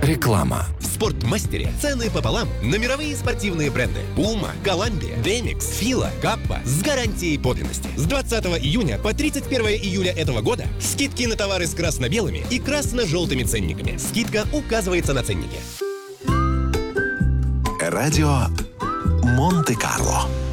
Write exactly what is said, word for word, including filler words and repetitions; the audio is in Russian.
Реклама. В «Спортмастере» цены пополам на мировые спортивные бренды Puma, Columbia, Demix, Fila, Kappa с гарантией подлинности. С двадцатого июня по тридцать первое июля этого года скидки на товары с красно-белыми и красно-желтыми ценниками. Скидка указывается на ценнике. Радио Монте-Карло.